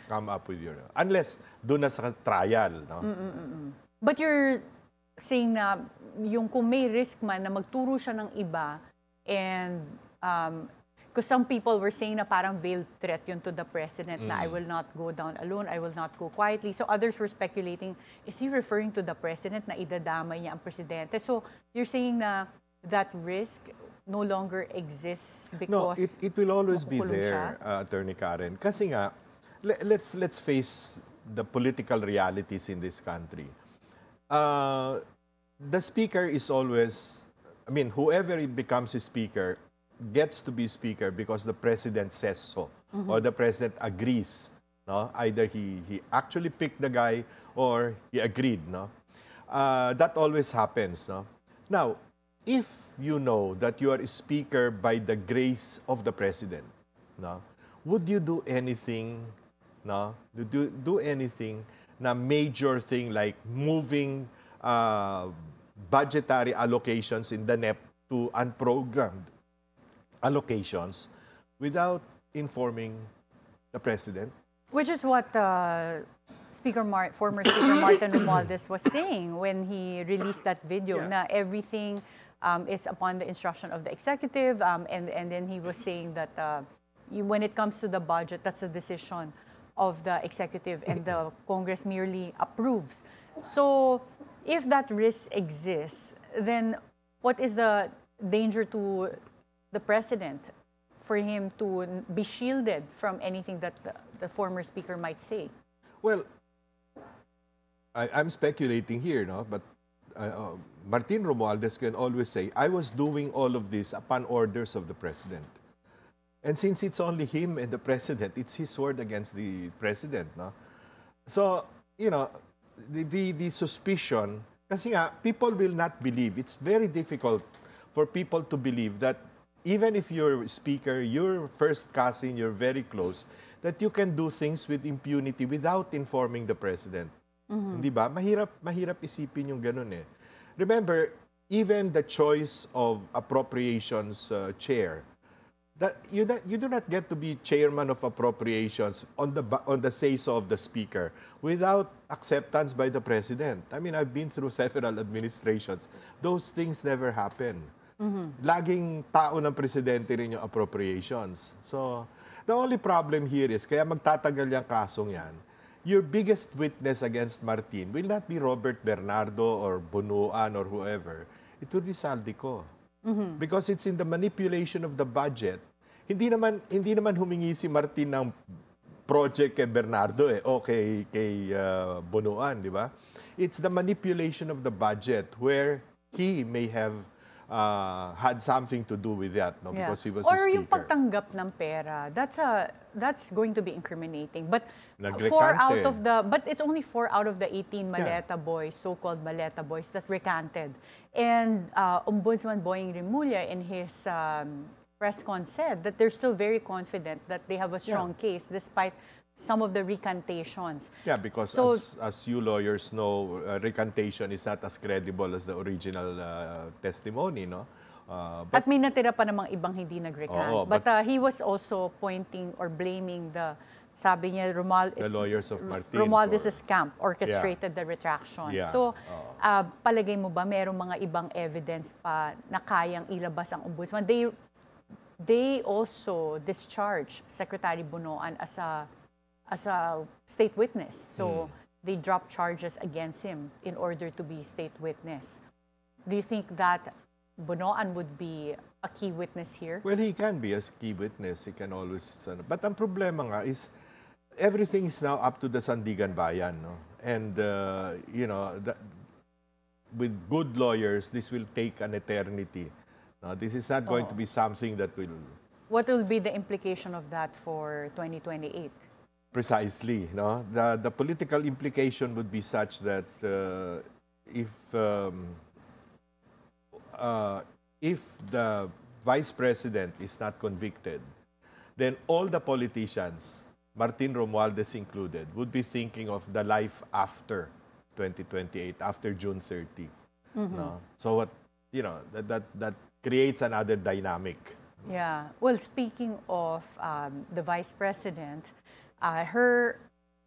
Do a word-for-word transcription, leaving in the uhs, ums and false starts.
come up with your... Unless doon na sa trial, no? Mm-mm-mm. But you're saying na yung kung may risk man na magturo siya ng iba and um, because some people were saying na parang veiled threat yun to the president mm. na I will not go down alone, I will not go quietly. So others were speculating, is he referring to the president na idadamay niya ang presidente? So you're saying na that risk no longer exists because... No, it, it will always be there, uh, Attorney Karen. Kasi nga, let, let's, let's face the political realities in this country. Uh, the speaker is always, I mean, whoever becomes a speaker gets to be speaker because the president says so, mm-hmm. or the president agrees. No? Either he, he actually picked the guy or he agreed. No? Uh, that always happens. No? Now, if you know that you are a speaker by the grace of the president, no, would you do anything, no, do, do anything na major thing like moving uh, budgetary allocations in the N E P to unprogrammed allocations without informing the president? Which is what uh, Speaker Mar former Speaker Martin Romualdez was saying when he released that video, yeah. na everything um, is upon the instruction of the executive, um, and, and then he was saying that uh, you, when it comes to the budget, that's a decision of the executive and the Congress merely approves. So if that risk exists, then what is the danger to the president for him to be shielded from anything that the, the former speaker might say? Well, I, I'm speculating here, no? But uh, uh, Martin Romualdez can always say, I was doing all of this upon orders of the president. And since it's only him and the president, it's his word against the president, no? So, you know, the, the, the suspicion, kasi nga, people will not believe. It's very difficult for people to believe that even if you're speaker, you're first cousin, you're very close, that you can do things with impunity without informing the president. Mm-hmm. Hindi ba? Mahirap, mahirap isipin yung ganun eh. Remember, even the choice of appropriations uh, chair, that you, not, you do not get to be chairman of appropriations on the, on the say-so of the speaker without acceptance by the president. I mean, I've been through several administrations. Those things never happen. Mm-hmm. Laging tao ng presidente rin yung appropriations. So, the only problem here is, kaya magtatagal yung kasong yan, your biggest witness against Martin will not be Robert Bernardo or Bunuan or whoever. It will be Saldico. Mm-hmm. Because it's in the manipulation of the budget. Hindi naman, hindi naman humingi si Martin ng project kay Bernardo eh, o kay, kay uh, Bunuan, di ba? It's the manipulation of the budget where he may have uh, had something to do with that, no? Yeah. Because he was or a speaker. Or yung pagtanggap ng pera, that's a that's going to be incriminating. But Nagrekante. four out of the but it's only four out of the eighteen Maleta yeah. boys, so-called Maleta boys, that recanted. And uh, Ombudsman Boying Rimulya in his um, press con said that they're still very confident that they have a strong yeah. case despite some of the recantations. Yeah, because so, as, as you lawyers know, uh, recantation is not as credible as the original uh, testimony, no? Uh, but, at may natira pa namang ibang hindi nag-recant. Oo, but but uh, he was also pointing or blaming the, sabi niya, Romuald, the lawyers of Martin. Romualdez's camp orchestrated yeah. the retraction. Yeah. So, uh, palagay mo ba merong mga ibang evidence pa na kayang ilabas ang ombudsman? They, they also discharged Secretary Bunuan as a as a state witness. So, hmm. they dropped charges against him in order to be state witness. Do you think that Bunuan would be a key witness here? Well, he can be a key witness. He can always... But ang problema nga is, everything is now up to the Sandigan Bayan, no? And, uh, you know, that, with good lawyers, this will take an eternity. No, this is not going oh. to be something that will... What will be the implication of that for twenty twenty-eight? Precisely, no? The, the political implication would be such that uh, if... Um, Uh, if the vice president is not convicted, then all the politicians, Martin Romualdez included, would be thinking of the life after twenty twenty-eight, after June thirtieth. Mm-hmm. No? So what, you know, that, that, that creates another dynamic. Yeah. Well, speaking of um, the vice president, uh, her